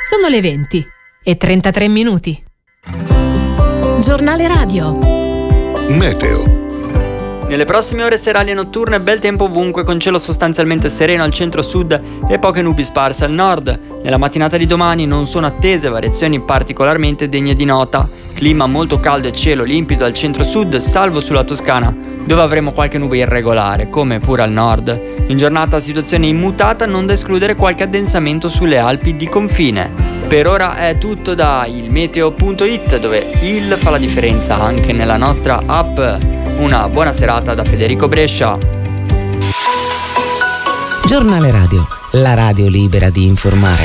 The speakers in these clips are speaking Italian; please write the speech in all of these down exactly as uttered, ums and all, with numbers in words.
Sono le venti e trentatré minuti. Giornale radio. Meteo. Nelle prossime ore serali e notturne bel tempo ovunque, con cielo sostanzialmente sereno al centro-sud e poche nubi sparse al nord. Nella mattinata di domani non sono attese variazioni particolarmente degne di nota. Clima molto caldo e cielo limpido al centro-sud, salvo sulla Toscana, dove avremo qualche nube irregolare, come pure al nord. In giornata situazione immutata, non da escludere qualche addensamento sulle Alpi di confine. Per ora è tutto da ilmeteo punto it, dove il fa la differenza anche nella nostra app. Una buona serata da Federico Brescia. Giornale radio, la radio libera di informare.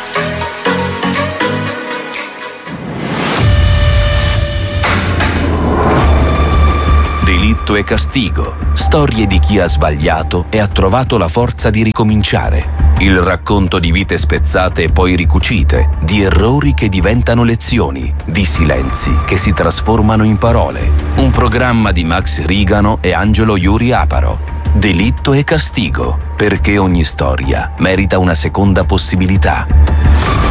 Delitto e castigo. Storie di chi ha sbagliato e ha trovato la forza di ricominciare. Il racconto di vite spezzate e poi ricucite, di errori che diventano lezioni, di silenzi che si trasformano in parole. Un programma di Max Rigano e Angelo Iuri Aparo. Delitto e castigo, perché ogni storia merita una seconda possibilità.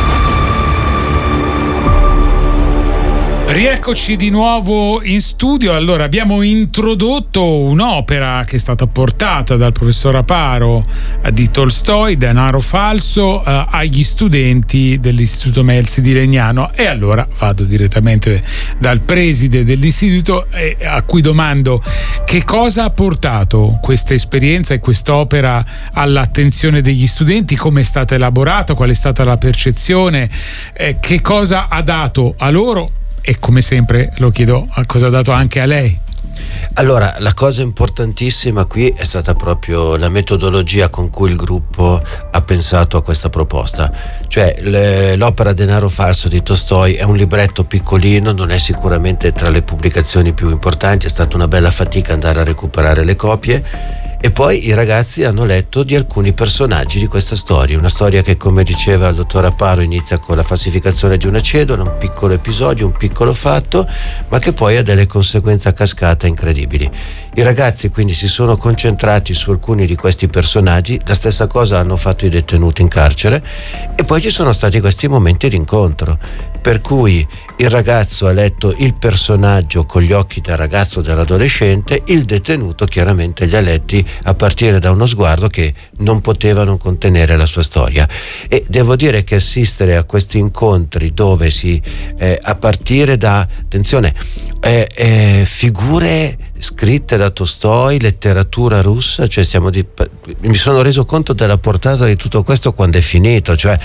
Rieccoci di nuovo in studio. Allora, abbiamo introdotto un'opera che è stata portata dal professor Aparo di Tolstoi, Denaro falso, eh, agli studenti dell'Istituto Melzi di Legnano. E allora vado direttamente dal preside dell'istituto, eh, a cui domando che cosa ha portato questa esperienza e quest'opera all'attenzione degli studenti, come è stata elaborata, qual è stata la percezione, eh, che cosa ha dato a loro. E come sempre lo chiedo, a cosa ha dato anche a lei? Allora, la cosa importantissima qui è stata proprio la metodologia con cui il gruppo ha pensato a questa proposta. Cioè, le, l'opera Denaro falso di Tolstoi è un libretto piccolino, non è sicuramente tra le pubblicazioni più importanti, è stata una bella fatica andare a recuperare le copie. E poi i ragazzi hanno letto di alcuni personaggi di questa storia, una storia che, come diceva il dottor Aparo, inizia con la falsificazione di una cedola, un piccolo episodio, un piccolo fatto, ma che poi ha delle conseguenze a cascata incredibili. I ragazzi quindi si sono concentrati su alcuni di questi personaggi, la stessa cosa hanno fatto i detenuti in carcere, e poi ci sono stati questi momenti di incontro, per cui il ragazzo ha letto il personaggio con gli occhi del ragazzo, dell'adolescente, il detenuto chiaramente li ha letti a partire da uno sguardo che non poteva non contenere la sua storia. E devo dire che assistere a questi incontri dove si eh, a partire da attenzione eh, eh, figure scritte da Tolstoi, letteratura russa, cioè siamo di, mi sono reso conto della portata di tutto questo quando è finito, cioè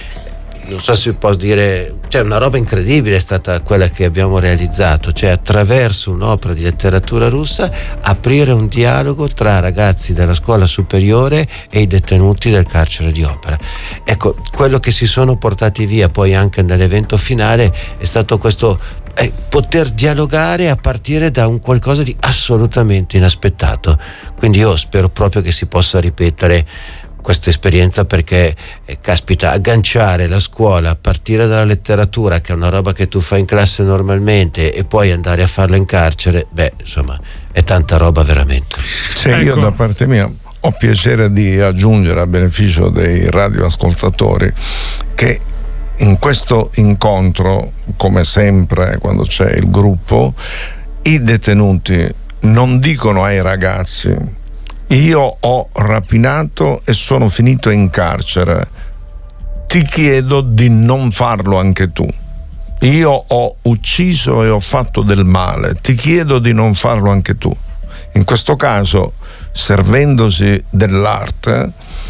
non so se può dire, cioè una roba incredibile è stata quella che abbiamo realizzato, cioè attraverso un'opera di letteratura russa aprire un dialogo tra ragazzi della scuola superiore e i detenuti del carcere di Opera. Ecco, quello che si sono portati via poi anche nell'evento finale è stato questo eh, poter dialogare a partire da un qualcosa di assolutamente inaspettato. Quindi io spero proprio che si possa ripetere questa esperienza, perché eh, caspita, agganciare la scuola a partire dalla letteratura, che è una roba che tu fai in classe normalmente, e poi andare a farla in carcere, beh, insomma, è tanta roba veramente. Sì, ecco. Io da parte mia ho piacere di aggiungere, a beneficio dei radioascoltatori, che in questo incontro, come sempre quando c'è il gruppo, i detenuti non dicono ai ragazzi: io ho rapinato e sono finito in carcere, ti chiedo di non farlo anche tu. Io ho ucciso e ho fatto del male, ti chiedo di non farlo anche tu. In questo caso, servendosi dell'arte,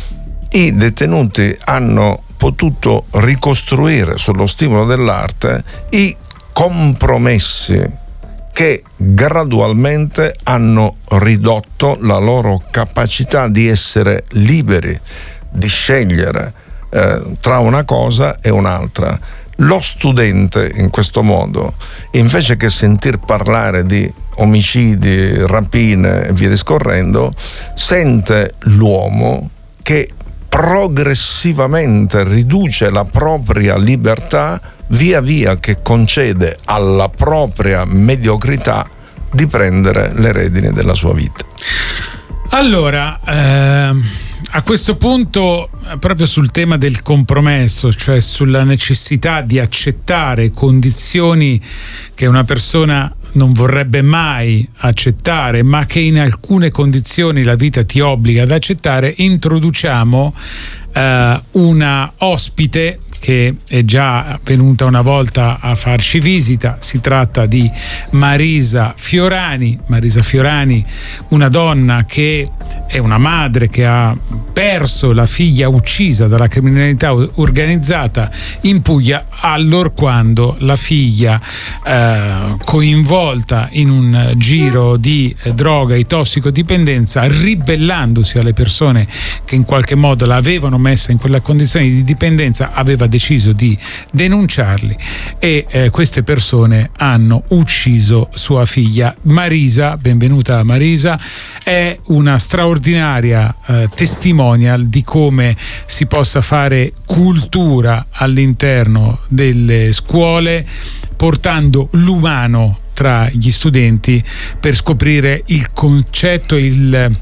i detenuti hanno potuto ricostruire sullo stimolo dell'arte i compromessi che gradualmente hanno ridotto la loro capacità di essere liberi, di scegliere eh, tra una cosa e un'altra. Lo studente, in questo modo, invece che sentir parlare di omicidi, rapine e via discorrendo, sente l'uomo che progressivamente riduce la propria libertà via via che concede alla propria mediocrità di prendere le redini della sua vita. Allora, ehm, A questo punto, proprio sul tema del compromesso, cioè sulla necessità di accettare condizioni che una persona non vorrebbe mai accettare, ma che in alcune condizioni la vita ti obbliga ad accettare, introduciamo eh, una ospite che è già venuta una volta a farci visita. Si tratta di Marisa Fiorani. Marisa Fiorani, una donna che è una madre che ha perso la figlia uccisa dalla criminalità organizzata in Puglia, allorquando la figlia eh, coinvolta in un giro di eh, droga e tossicodipendenza, ribellandosi alle persone che in qualche modo l'avevano messa in quella condizione di dipendenza, aveva deciso di denunciarli e eh, queste persone hanno ucciso sua figlia. Marisa, benvenuta Marisa, è una straordinaria eh, testimonial di come si possa fare cultura all'interno delle scuole, portando l'umano tra gli studenti per scoprire il concetto, il,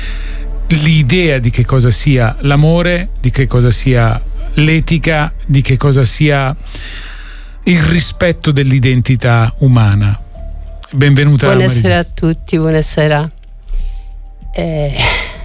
l'idea di che cosa sia l'amore, di che cosa sia l'etica, di che cosa sia il rispetto dell'identità umana. Benvenuta Buonasera Marisa. a tutti, buonasera. Eh,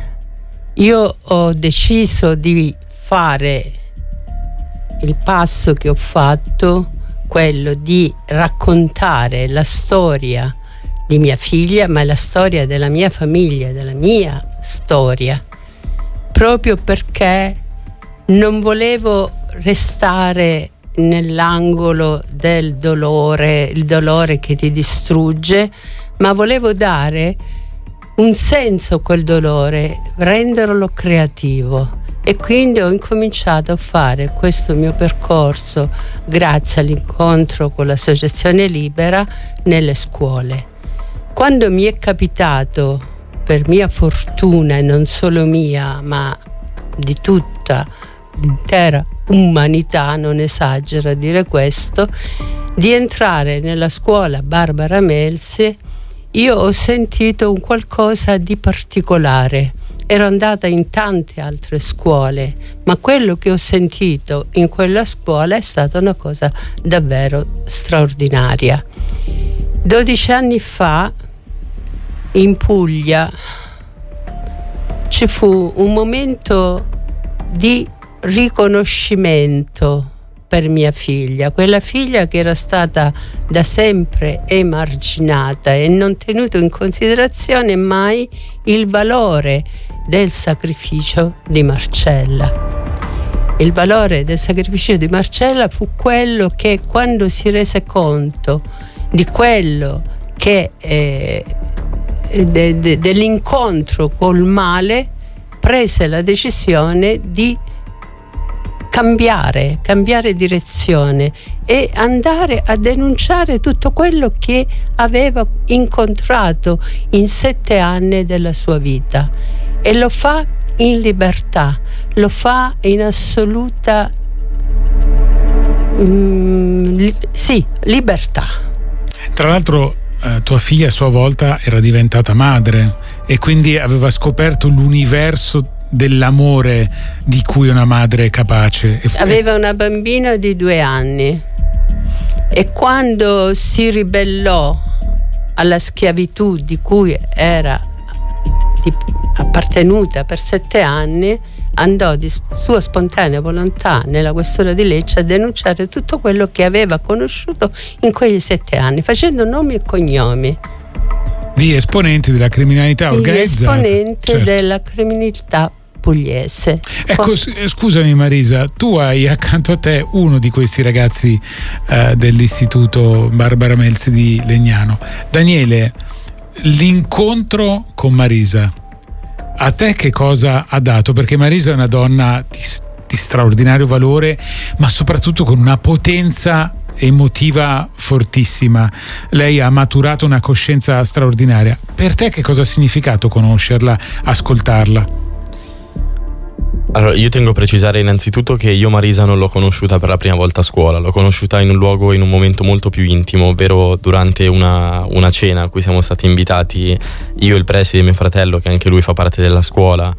io ho deciso di fare il passo che ho fatto, quello di raccontare la storia di mia figlia, ma la storia della mia famiglia, della mia storia, proprio perché non volevo restare nell'angolo del dolore, il dolore che ti distrugge, ma volevo dare un senso a quel dolore, renderlo creativo. E quindi ho incominciato a fare questo mio percorso grazie all'incontro con l'Associazione Libera nelle scuole. Quando mi è capitato, per mia fortuna e non solo mia, ma di tutta l'intera umanità, non esagero a dire questo, di entrare nella scuola Barbara Melzi, io ho sentito un qualcosa di particolare. Ero andata in tante altre scuole, ma quello che ho sentito in quella scuola è stata una cosa davvero straordinaria. Dodici anni fa, in Puglia, ci fu un momento di riconoscimento per mia figlia, quella figlia che era stata da sempre emarginata e non tenuto in considerazione mai il valore del sacrificio di Marcella. Il valore del sacrificio di Marcella fu quello che, quando si rese conto di quello che eh, de, de, dell'incontro col male, prese la decisione di cambiare, cambiare direzione e andare a denunciare tutto quello che aveva incontrato in sette anni della sua vita, e lo fa in libertà, lo fa in assoluta mm, li, sì, libertà. Tra l'altro eh, tua figlia a sua volta era diventata madre e quindi aveva scoperto l'universo dell'amore di cui una madre è capace. Aveva una bambina di due anni e quando si ribellò alla schiavitù di cui era di, appartenuta per sette anni, andò di sua spontanea volontà nella questura di Lecce a denunciare tutto quello che aveva conosciuto in quegli sette anni, facendo nomi e cognomi di esponenti della criminalità organizzata. Di esponenti certo. della criminalità pugliese. Ecco, scusami Marisa, tu hai accanto a te uno di questi ragazzi eh, dell'istituto Barbara Melzi di Legnano. Daniele, l'incontro con Marisa a te che cosa ha dato? Perché Marisa è una donna di, di straordinario valore, ma soprattutto con una potenza emotiva fortissima. Lei ha maturato una coscienza straordinaria. Per te che cosa ha significato conoscerla, ascoltarla? Allora, io tengo a precisare innanzitutto che io Marisa non l'ho conosciuta per la prima volta a scuola, l'ho conosciuta in un luogo, in un momento molto più intimo, ovvero durante una, una cena a cui siamo stati invitati io, il preside e mio fratello, che anche lui fa parte della scuola,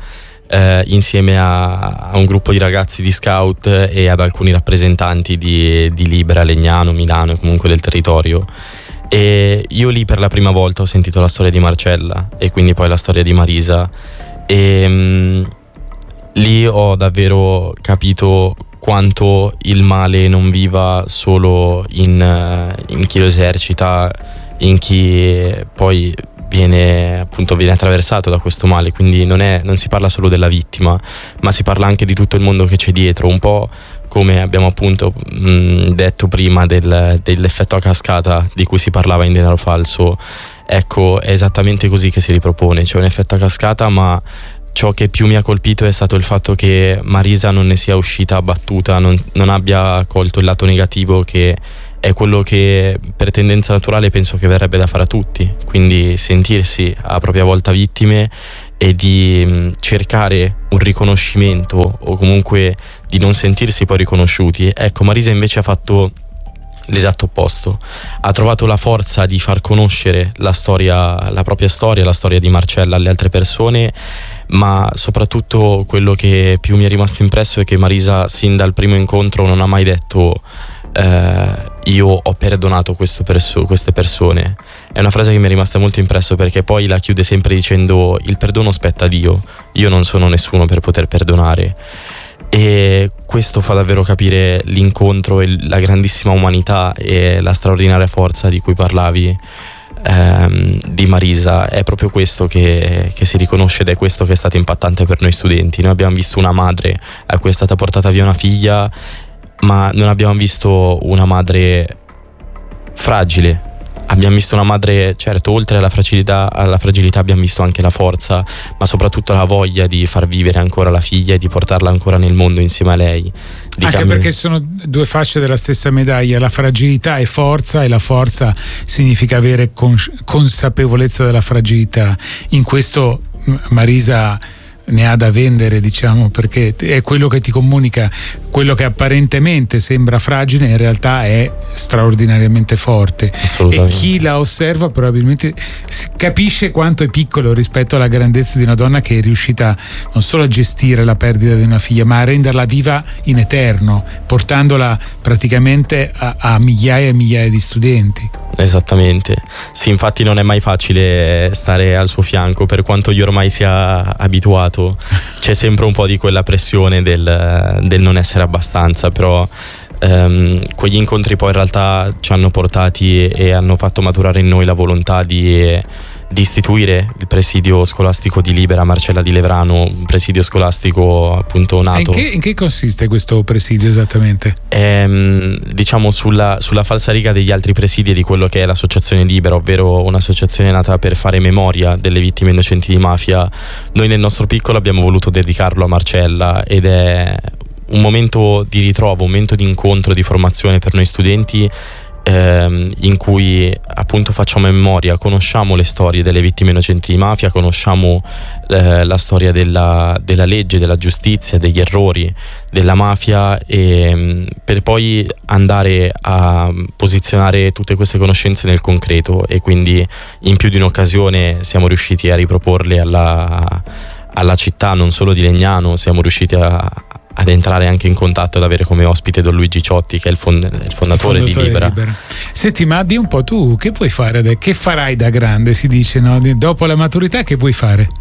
eh, insieme a, a un gruppo di ragazzi di scout e ad alcuni rappresentanti di, di Libera, Legnano, Milano e comunque del territorio. E io lì per la prima volta ho sentito la storia di Marcella e quindi poi la storia di Marisa, e mh, lì ho davvero capito quanto il male non viva solo in, in chi lo esercita, in chi poi viene appunto viene attraversato da questo male. Quindi non, è, non si parla solo della vittima, ma si parla anche di tutto il mondo che c'è dietro, un po' come abbiamo appunto mh, detto prima del, dell'effetto a cascata di cui si parlava in Denaro Falso. Ecco, è esattamente così che si ripropone, c'è un effetto a cascata, ma ciò che più mi ha colpito è stato il fatto che Marisa non ne sia uscita abbattuta, non, non abbia colto il lato negativo, che è quello che per tendenza naturale penso che verrebbe da fare a tutti, quindi sentirsi a propria volta vittime e di mh, cercare un riconoscimento o comunque di non sentirsi poi riconosciuti. Ecco, Marisa invece ha fatto l'esatto opposto, ha trovato la forza di far conoscere la storia, la propria storia, la storia di Marcella alle altre persone, ma soprattutto quello che più mi è rimasto impresso è che Marisa sin dal primo incontro non ha mai detto eh, io ho perdonato questo perso- queste persone. È una frase che mi è rimasta molto impresso, perché poi la chiude sempre dicendo il perdono spetta a Dio, io non sono nessuno per poter perdonare. E questo fa davvero capire l'incontro e la grandissima umanità e la straordinaria forza di cui parlavi ehm, di Marisa. È proprio questo che, che si riconosce, ed è questo che è stato impattante per noi studenti. Noi abbiamo visto una madre a cui è stata portata via una figlia, ma non abbiamo visto una madre fragile. Abbiamo visto una madre, certo, oltre alla fragilità, alla fragilità abbiamo visto anche la forza, ma soprattutto la voglia di far vivere ancora la figlia e di portarla ancora nel mondo insieme a lei. Di Anche cambi- perché sono due facce della stessa medaglia, la fragilità è forza, e la forza significa avere cons- consapevolezza della fragilità. In questo Marisa ne ha da vendere, diciamo, perché è quello che ti comunica quello che apparentemente sembra fragile, in realtà è straordinariamente forte, e chi la osserva probabilmente capisce quanto è piccolo rispetto alla grandezza di una donna che è riuscita non solo a gestire la perdita di una figlia, ma a renderla viva in eterno, portandola praticamente a, a migliaia e migliaia di studenti. Esattamente, sì, infatti non è mai facile stare al suo fianco, per quanto io ormai sia abituato. C'è sempre un po' di quella pressione del, del non essere abbastanza, però ehm, quegli incontri poi in realtà ci hanno portati e hanno fatto maturare in noi la volontà di, di istituire il presidio scolastico di Libera Marcella di Levrano, un presidio scolastico appunto nato. In che, in che consiste questo presidio esattamente? Ehm, diciamo sulla, sulla falsariga degli altri presidi di quello che è l'associazione Libera, ovvero un'associazione nata per fare memoria delle vittime innocenti di mafia. Noi nel nostro piccolo abbiamo voluto dedicarlo a Marcella, ed è un momento di ritrovo, un momento di incontro, di formazione per noi studenti, ehm, in cui appunto facciamo memoria, conosciamo le storie delle vittime innocenti di mafia, conosciamo eh, la storia della, della legge, della giustizia, degli errori della mafia, e per poi andare a posizionare tutte queste conoscenze nel concreto. E quindi in più di un'occasione siamo riusciti a riproporle alla, alla città, non solo di Legnano, siamo riusciti a ad entrare anche in contatto, ad avere come ospite Don Luigi Ciotti, che è il, fond- il, fondatore, il fondatore di Libera. Libera. Senti, ma di un po' tu che vuoi fare? Che farai da grande, si dice, no? Dopo la maturità che vuoi fare?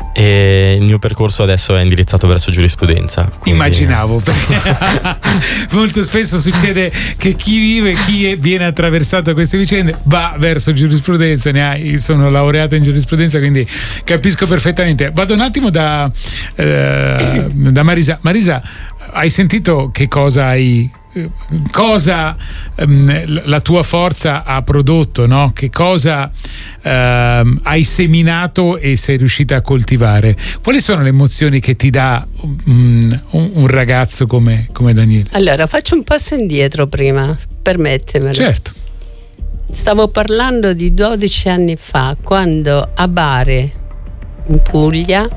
E il mio percorso adesso è indirizzato verso giurisprudenza. Quindi... Immaginavo, perché molto spesso succede che chi vive, chi viene attraversato da queste vicende va verso giurisprudenza. Ne hai, sono laureato in giurisprudenza, quindi capisco perfettamente. Vado un attimo da, eh, da Marisa. Marisa, hai sentito che cosa hai cosa ehm, la tua forza ha prodotto, no? Che cosa ehm, hai seminato e sei riuscita a coltivare? Quali sono le emozioni che ti dà um, un, un ragazzo come, come Daniele? Allora, faccio un passo indietro prima, permettemelo. Certo. Stavo parlando di dodici anni fa, quando a Bari, in Puglia,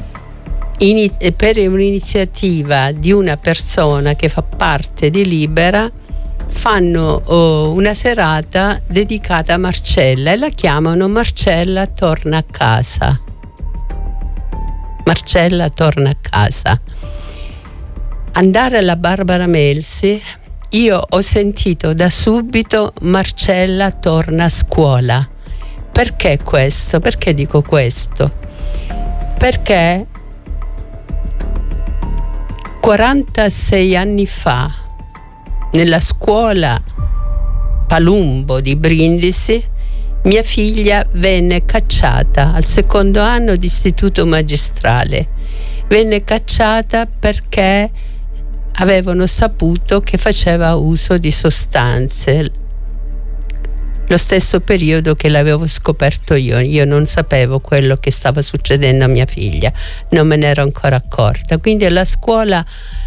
In, per un'iniziativa di una persona che fa parte di Libera, fanno oh, una serata dedicata a Marcella e la chiamano Marcella torna a casa. Marcella torna a casa. Andare alla Barbara Melzi, io ho sentito da subito Marcella torna a scuola. Perché questo? Perché dico questo? Perché quarantasei anni fa, nella scuola Palumbo di Brindisi, mia figlia venne cacciata al secondo anno di istituto magistrale. Venne cacciata perché avevano saputo che faceva uso di sostanze. Lo stesso periodo che l'avevo scoperto io, io non sapevo quello che stava succedendo a mia figlia, non me ne ero ancora accorta. Quindi la scuola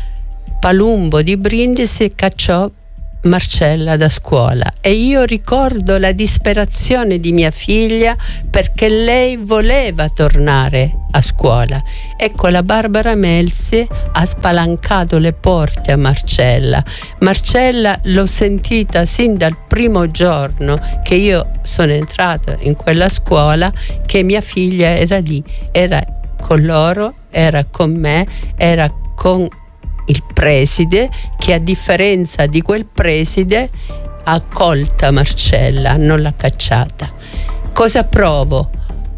Palumbo di Brindisi cacciò Marcella da scuola e io ricordo la disperazione di mia figlia perché lei voleva tornare a scuola. Ecco, la Barbara Melzi ha spalancato le porte a Marcella. Marcella l'ho sentita sin dal primo giorno che io sono entrata in quella scuola, che mia figlia era lì, era con loro, era con me, era con il preside, che a differenza di quel preside ha accolta Marcella, non l'ha cacciata. Cosa provo?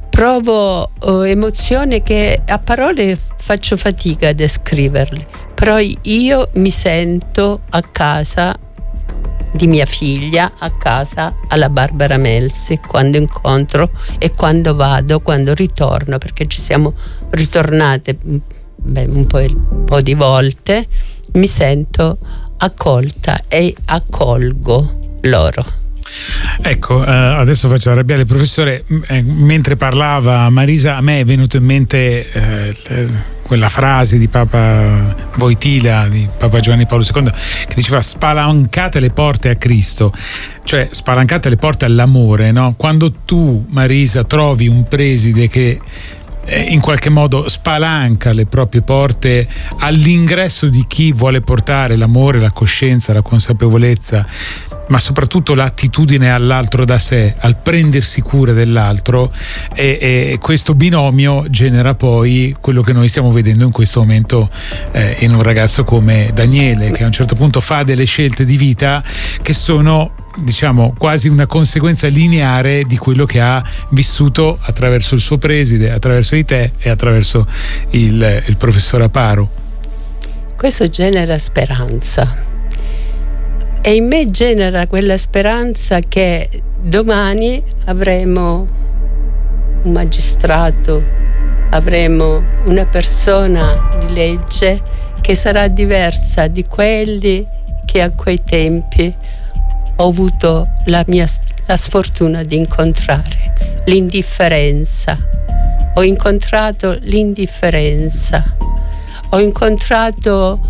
Provo uh, emozioni che a parole faccio fatica a descriverle, però io mi sento a casa di mia figlia, a casa alla Barbara Melzi, quando incontro e quando vado, quando ritorno, perché ci siamo ritornate Beh, un, po', un po' di volte, mi sento accolta e accolgo loro. Ecco, eh, adesso faccio arrabbiare il professore. Eh, mentre parlava Marisa, a me è venuto in mente eh, quella frase di Papa Wojtyla, di Papa Giovanni Paolo secondo, che diceva: spalancate le porte a Cristo, cioè spalancate le porte all'amore, no? Quando tu, Marisa, trovi un preside che in qualche modo spalanca le proprie porte all'ingresso di chi vuole portare l'amore, la coscienza, la consapevolezza, ma soprattutto l'attitudine all'altro da sé, al prendersi cura dell'altro, e, e questo binomio genera poi quello che noi stiamo vedendo in questo momento eh, in un ragazzo come Daniele, che a un certo punto fa delle scelte di vita che sono, diciamo, quasi una conseguenza lineare di quello che ha vissuto attraverso il suo preside, attraverso di te e attraverso il, il professor Aparo. Questo genera speranza e in me genera quella speranza che domani avremo un magistrato, avremo una persona di legge che sarà diversa di quelli che a quei tempi ho avuto la mia la sfortuna di incontrare. L'indifferenza. Ho incontrato l'indifferenza. Ho incontrato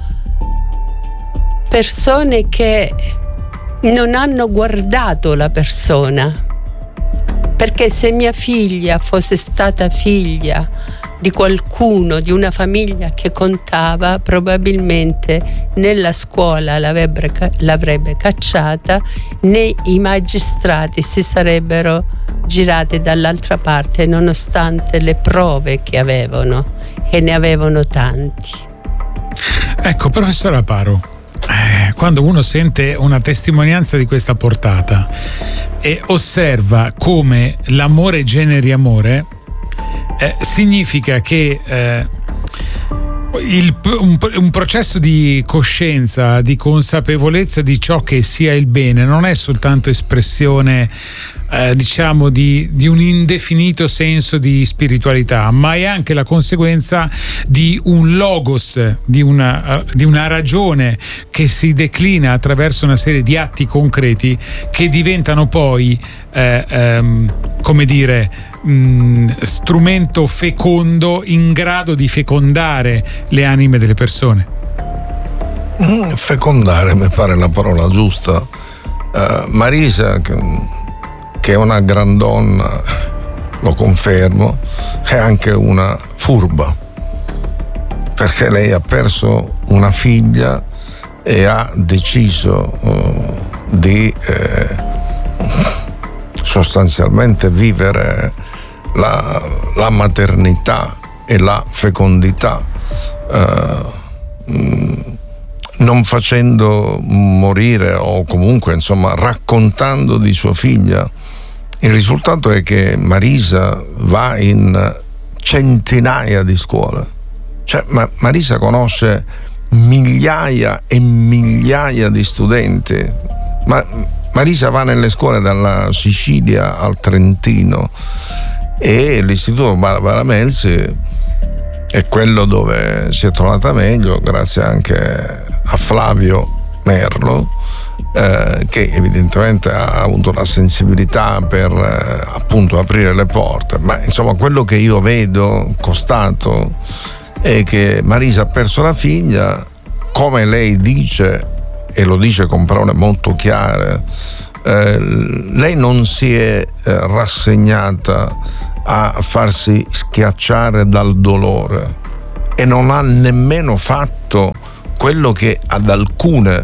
persone che non hanno guardato la persona. Perché se mia figlia fosse stata figlia di qualcuno, di una famiglia che contava, probabilmente nella scuola l'avrebbe, l'avrebbe cacciata, né i magistrati si sarebbero girati dall'altra parte, nonostante le prove che avevano, e ne avevano tanti. Ecco, professor Aparo, eh, quando uno sente una testimonianza di questa portata e osserva come l'amore generi amore, Eh, significa che eh, il, un, un processo di coscienza, di consapevolezza di ciò che sia il bene non è soltanto espressione eh, diciamo di, di un indefinito senso di spiritualità, ma è anche la conseguenza di un logos, di una, di una ragione che si declina attraverso una serie di atti concreti che diventano poi eh, ehm, come dire mh, strumento fecondo in grado di fecondare le anime delle persone. Mm, fecondare mi pare la parola giusta. uh, Marisa, che, che è una gran donna, lo confermo, è anche una furba, perché lei ha perso una figlia e ha deciso uh, di eh, sostanzialmente vivere la, la maternità e la fecondità, eh, non facendo morire o comunque insomma raccontando di sua figlia. Il risultato è che Marisa va in centinaia di scuole, cioè ma Marisa conosce migliaia e migliaia di studenti, ma Marisa va nelle scuole dalla Sicilia al Trentino, e l'istituto Barbara Melzi è quello dove si è trovata meglio, grazie anche a Flavio Merlo, eh, che evidentemente ha avuto la sensibilità per eh, appunto aprire le porte. Ma insomma, quello che io vedo costato è che Marisa ha perso la figlia, come lei dice, e lo dice con parole molto chiare, eh, lei non si è eh, rassegnata a farsi schiacciare dal dolore e non ha nemmeno fatto quello che ad alcune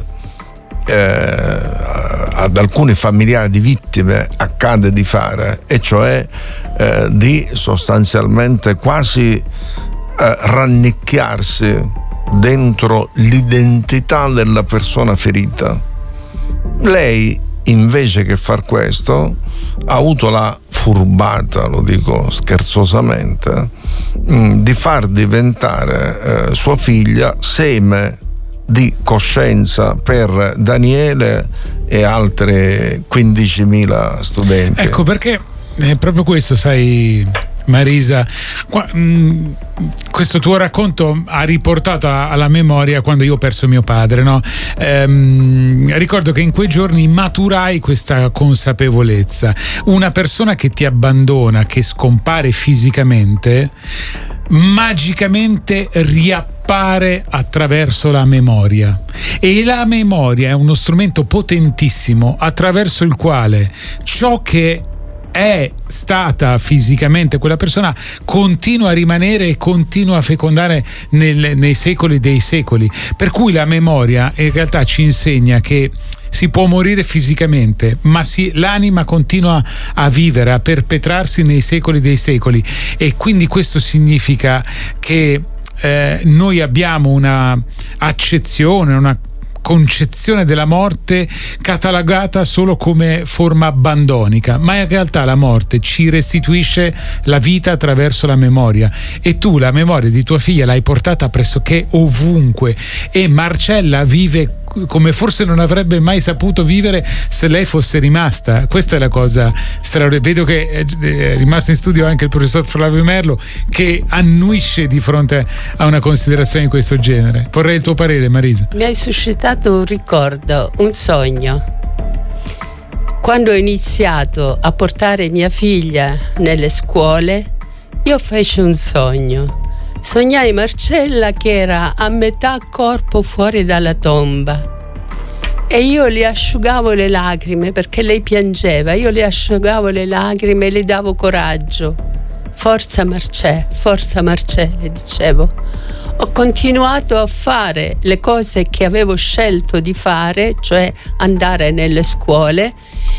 eh, ad alcuni familiari di vittime accade di fare, e cioè eh, di sostanzialmente quasi eh, rannicchiarsi dentro l'identità della persona ferita. Lei, invece che far questo, ha avuto la furbata, lo dico scherzosamente, mh, di far diventare eh, sua figlia seme di coscienza per Daniele e altri quindicimila studenti. Ecco perché è proprio questo, sai Marisa, qua, mh, questo tuo racconto ha riportato alla memoria quando io ho perso mio padre, no? Ehm, ricordo che in quei giorni maturai questa consapevolezza. Una persona che ti abbandona, che scompare fisicamente, magicamente riappare attraverso la memoria, e la memoria è uno strumento potentissimo attraverso il quale ciò che è stata fisicamente quella persona continua a rimanere e continua a fecondare nel, nei secoli dei secoli. Per cui la memoria in realtà ci insegna che si può morire fisicamente, ma si, l'anima continua a vivere, a perpetrarsi nei secoli dei secoli, e quindi questo significa che eh, noi abbiamo una accezione, una concezione della morte catalogata solo come forma abbandonica, ma in realtà la morte ci restituisce la vita attraverso la memoria, e tu la memoria di tua figlia l'hai portata pressoché ovunque, e Marcella vive come forse non avrebbe mai saputo vivere se lei fosse rimasta. Questa è la cosa straordinaria. Vedo che è rimasto in studio anche il professor Flavio Merlo, che annuisce di fronte a una considerazione di questo genere. Vorrei il tuo parere, Marisa. Mi hai suscitato un ricordo, un sogno. Quando ho iniziato a portare mia figlia nelle scuole, io feci un sogno. Sognai Marcella che era a metà corpo fuori dalla tomba, e io le asciugavo le lacrime perché lei piangeva. Io le asciugavo le lacrime e le davo coraggio. Forza Marcella, forza Marcella, dicevo. Ho continuato a fare le cose che avevo scelto di fare, cioè andare nelle scuole,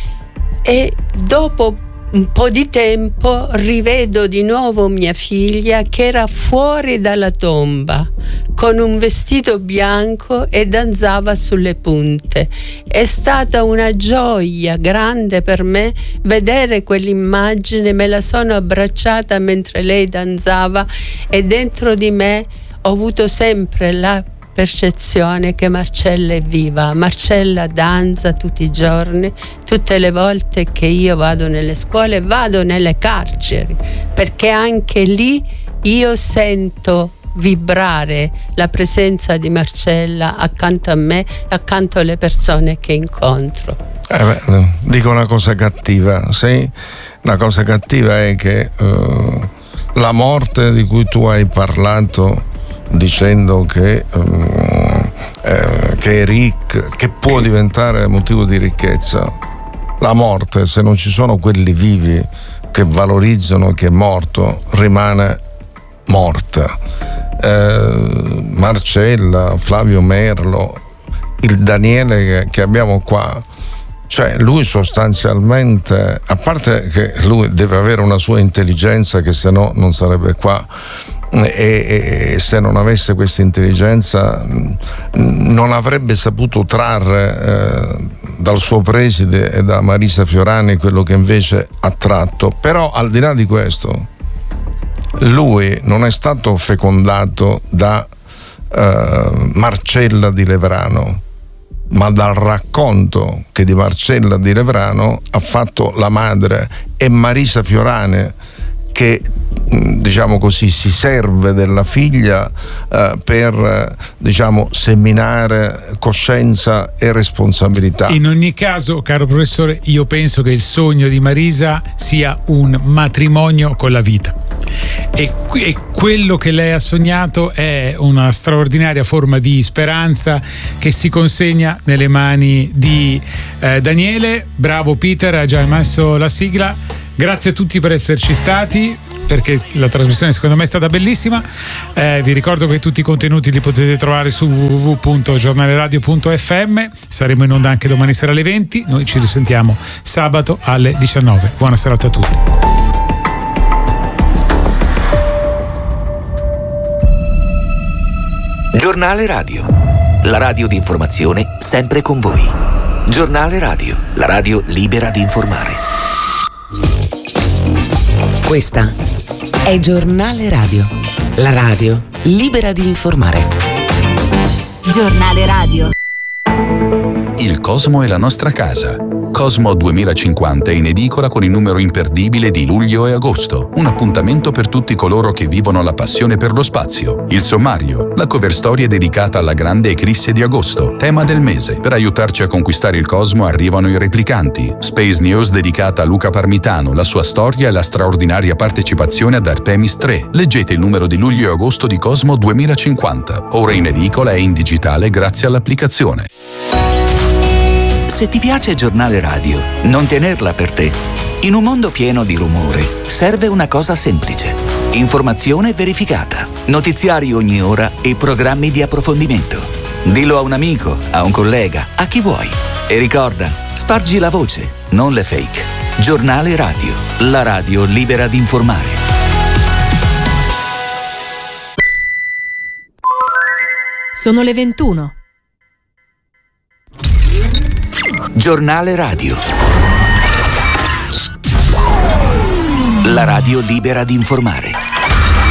e dopo un po' di tempo rivedo di nuovo mia figlia che era fuori dalla tomba con un vestito bianco e danzava sulle punte. È stata una gioia grande per me vedere quell'immagine, me la sono abbracciata mentre lei danzava, e dentro di me ho avuto sempre la percezione che Marcella è viva. Marcella danza tutti i giorni, tutte le volte che io vado nelle scuole, vado nelle carceri, perché anche lì io sento vibrare la presenza di Marcella accanto a me, accanto alle persone che incontro. Eh beh, dico una cosa cattiva, sì? La cosa cattiva è che uh, la morte di cui tu hai parlato, dicendo che, um, eh, che è ricca, che può diventare motivo di ricchezza, la morte, se non ci sono quelli vivi che valorizzano chi è morto, rimane morta. Eh, Marcella, Flavio Merlo, il Daniele che, che abbiamo qua, cioè lui sostanzialmente, a parte che lui deve avere una sua intelligenza che se no non sarebbe qua, e, e se non avesse questa intelligenza non avrebbe saputo trarre eh, dal suo preside e da Marisa Fiorani quello che invece ha tratto. Però al di là di questo, lui non è stato fecondato da eh, Marcella di Levrano, ma dal racconto che di Marcella di Levrano ha fatto la madre, e Marisa Fiorani, che diciamo così si serve della figlia eh, per diciamo seminare coscienza e responsabilità. In ogni caso, caro professore, io penso che il sogno di Marisa sia un matrimonio con la vita, e, e quello che lei ha sognato è una straordinaria forma di speranza che si consegna nelle mani di eh, Daniele. Bravo Peter, ha già messo la sigla. Grazie a tutti per esserci stati, perché la trasmissione secondo me è stata bellissima. Eh, vi ricordo che tutti i contenuti li potete trovare su w w w punto giornaleradio punto f m. Saremo in onda anche domani sera alle venti. Noi ci risentiamo sabato alle diciannove. Buona serata a tutti. Giornale Radio, la radio di informazione sempre con voi. Giornale Radio, la radio libera di informare. Questa è Giornale Radio, la radio libera di informare. Giornale Radio. Il Cosmo è la nostra casa. Cosmo duemilacinquanta è in edicola con il numero imperdibile di luglio e agosto. Un appuntamento per tutti coloro che vivono la passione per lo spazio. Il sommario, la cover story è dedicata alla grande eclisse di agosto, tema del mese. Per aiutarci a conquistare il Cosmo arrivano i replicanti. Space News dedicata a Luca Parmitano, la sua storia e la straordinaria partecipazione ad Artemis tre. Leggete il numero di luglio e agosto di Cosmo duemilacinquanta. Ora in edicola e in digitale grazie all'applicazione. Se ti piace Giornale Radio, non tenerla per te. In un mondo pieno di rumore, serve una cosa semplice. Informazione verificata, notiziari ogni ora e programmi di approfondimento. Dillo a un amico, a un collega, a chi vuoi. E ricorda, spargi la voce, non le fake. Giornale Radio, la radio libera di informare. Sono le ventuno. Giornale Radio, la radio libera di informare.